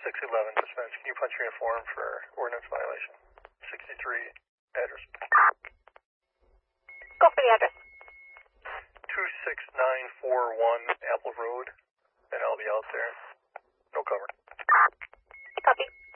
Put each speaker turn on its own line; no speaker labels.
611 dispense. Can you punch me a form for ordinance violation? 63 address.
Go for the address.
26941 Apple Road, and I'll be out there. No cover.
Copy.